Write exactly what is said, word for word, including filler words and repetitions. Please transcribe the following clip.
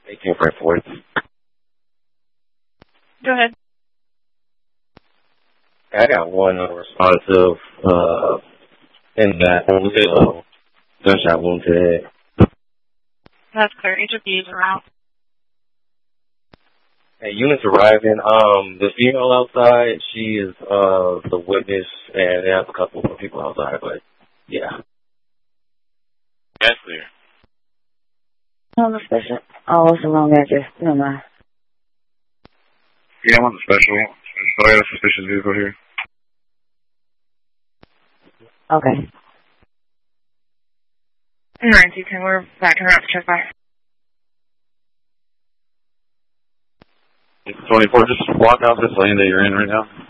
eighteen Brentford. Go ahead. I got one unresponsive uh, in that uh, gunshot wound to the head. That's clear. Each of these are out. Hey, units arriving. Um, the female outside, she is uh the witness, and they have a couple of people outside, but yeah. That's clear. On the special. Oh, it's a long address. Never mind. Yeah, I'm on the special. So I got a suspicious vehicle here. Okay. nine two ten, we're back in route to check back. twenty-four, just walk out this lane that you're in right now.